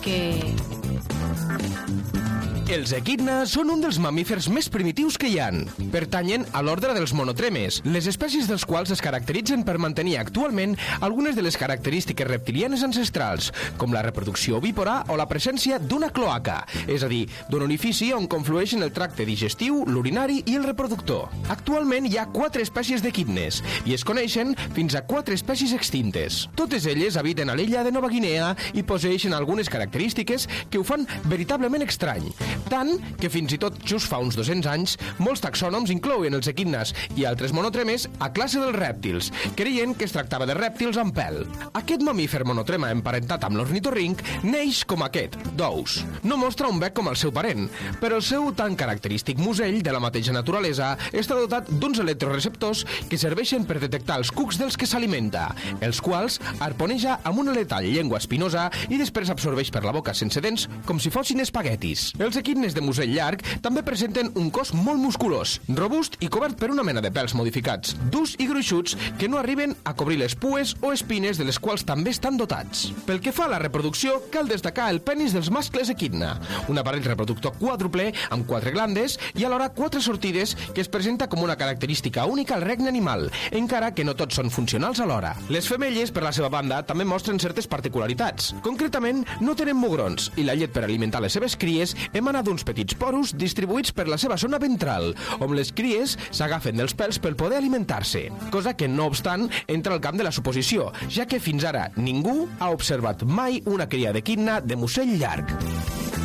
Els equidna són un dels mamífers més primitius que hi han. Pertanyen a l'ordre dels monotremes, les espècies dels quals es caracteritzen per mantenir actualment algunes de les característiques reptilianes ancestrals, com la reproducció ovípora o la presència d'una cloaca, és a dir, d'un orifici on conflueixen el tracte digestiu, l'urinari i el reproductor. Actualment hi ha 4 espècies d'equidnes i es coneixen fins a 4 espècies extintes. Totes elles habiten a l'illa de Nova Guinea i posseeixen algunes característiques que ho fan veritablement estrany. Tant que fins i tot just fa uns 200 anys molts taxònoms inclouen els equidnes i altres monotremes a classe dels rèptils, creient que es tractava de rèptils amb pèl. Aquest mamífer monotrema emparentat amb l'ornitorrinc neix com aquest, d'ous. No mostra un bec com el seu parent, però el seu tan característic musell de la mateixa naturalesa està dotat d'uns electroreceptors que serveixen per detectar els cucs dels que s'alimenta, els quals arponeja amb una letal llengua espinosa i després absorbeix per la boca sense dents com si fossin espaguetis. Els equidnes de musell llarg també presenten un cos molt musculós, robust i cobert per una mena de pèls modificats, durs i gruixuts que no arriben a cobrir les pues o espines de les quals també estan dotats. Pel que fa a la reproducció, cal destacar el penis dels mascles equidna, un aparell reproductor quàdruple amb 4 glandes i alhora 4 sortides que es presenta com una característica única al regne animal, encara que no tots són funcionals alhora. Les femelles, per la seva banda, també mostren certes particularitats. Concretament, no tenen mugrons i la llet per alimentar les seves cries emana d'uns petits porus distribuïts per la seva zona ventral, on les cries s'agafen dels pèls per poder alimentar-se, cosa que, no obstant, entra al camp de la suposició, ja que fins ara ningú ha observat mai una cria d'equidna de musell llarg.